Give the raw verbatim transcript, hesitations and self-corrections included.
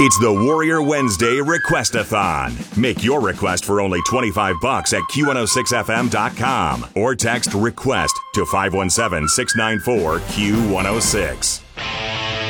It's the Warrior Wednesday Request-a-thon. Make your request for only twenty-five bucks at Q one oh six F M dot com or text REQUEST to five one seven, six nine four, Q one oh six.